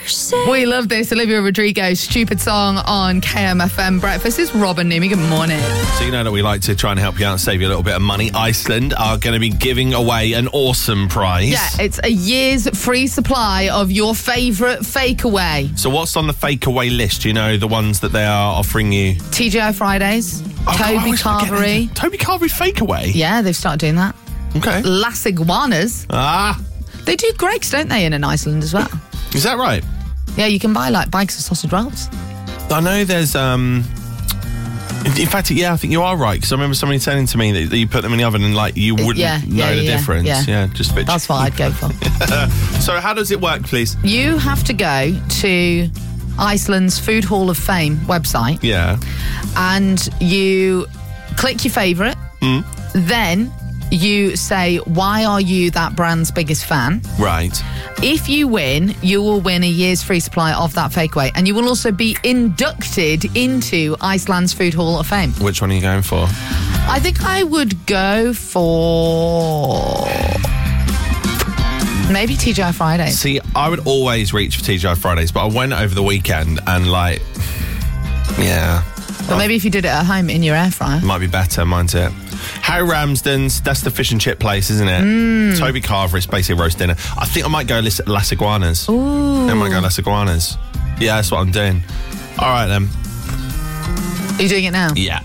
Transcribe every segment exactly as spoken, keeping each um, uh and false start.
We love this. Olivia Rodrigo, Stupid Song on K M F M Breakfast. It's Robin Newman. Good morning. So you know that we like to try and help you out and save you a little bit of money. Iceland are going to be giving away an awesome prize. Yeah, it's a year's free supply of your favourite fake away. So what's on the fake away list? You know, the ones that they are offering you? T G I Fridays, Oh, Toby God, I Carvery. Toby Carvery fake away? Yeah, they've started doing that. Okay. Las Iguanas. Ah, They do Greggs, don't they, in, in Iceland as well? is that right? Yeah, you can buy like bags of sausage rolls. I know there's, um... in fact, yeah, I think you are right, because I remember somebody saying to me that, that you put them in the oven and, like, you wouldn't yeah, know yeah, the yeah, difference. yeah. Yeah, just a bit. That's what I'd go for. So how does it work, please? You have to go to Iceland's Food Hall of Fame website. Yeah. And you click your favourite. Mm. Then you say, why are you that brand's biggest fan? Right. If you win, you will win a year's free supply of that fake away. And you will also be inducted into Iceland's Food Hall of Fame. Which one are you going for? I think I would go for maybe T G I Fridays. See, I would always reach for T G I Fridays, but I went over the weekend and, like, yeah. But maybe if you did it at home in your air fryer. Might be better, mine's it. Harry Ramsden's, that's the fish and chip place, isn't it? Mm. Toby Carver, it's basically a roast dinner. I think I might go Las, Las Iguanas. Ooh. I might go Las Iguanas. Yeah, that's what I'm doing. All right, then. Are you doing it now? Yeah.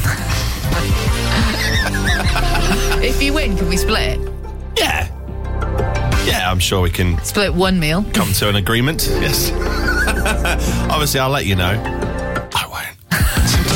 If you win, can we split it? Yeah. Yeah, I'm sure we can Split one meal. come to an agreement. Yes. Obviously, I'll let you know.